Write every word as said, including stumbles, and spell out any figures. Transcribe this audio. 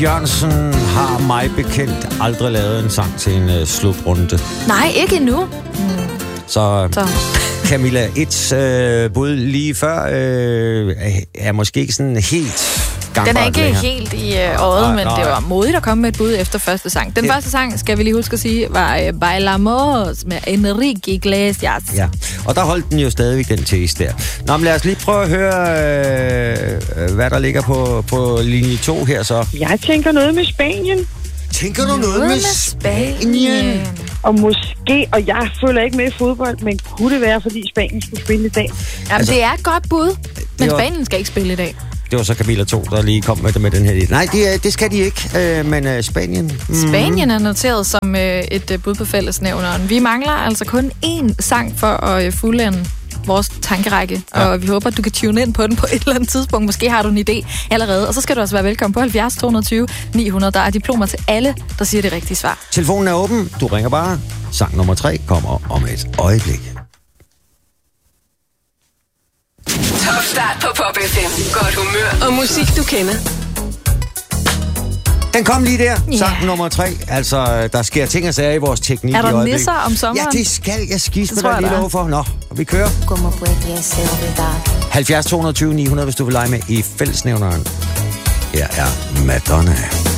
Jørgensen har mig bekendt aldrig lavet en sang til en uh, slutrunde. Nej, ikke endnu. Mm. Så, Så. Camilla, et øh, bud lige før øh, er måske ikke sådan helt gangbart. Den er ikke længere. helt i øh, øjet, Nej, men nej. det var modigt at komme med et bud efter første sang. Den Det- første sang, skal vi lige huske at sige, var øh, Bailamos med Enrique Iglesias. Ja, og der holdt den jo stadigvæk den tese der. Nå, men lad os lige prøve at høre, øh, hvad der ligger på, på linje to her så. Jeg tænker noget med Spanien. Tænker du noget med Spanien? Og måske, og jeg følger ikke med i fodbold, men kunne det være, fordi Spanien skulle spille i dag? Jamen, Altså, det er et godt bud, men var- Spanien skal ikke spille i dag. Det var så Camilla to, der lige kom med, med den her. Nej, det, det skal de ikke, øh, men øh, Spanien... Mm. Spanien er noteret som øh, et øh, bud på fællesnævneren. Vi mangler altså kun én sang for at øh, fuldende vores tankerække, Ja. og vi håber, at du kan tune ind på den på et eller andet tidspunkt. Måske har du en idé allerede, og så skal du altså være velkommen på halvfjerds to tyve ni hundrede. Der er diplomer til alle, der siger det rigtige svar. Telefonen er åben. Du ringer bare. Sang nummer tre kommer om et øjeblik. Top start på Pop F M. Godt humør og musik, du kender. Den kom lige der. Ja. Sang nummer tre. Altså, der sker ting og sager i vores teknik Er i der øjeblikket. nisser om sommeren? Ja, det skal jeg skise med tror dig jeg, lige der er. lov for. Nå, og vi kører. Como puede ser olvidar. halvfjerds to tyve ni hundrede, hvis du vil lege med i fællesnævneren. Her er Madonna.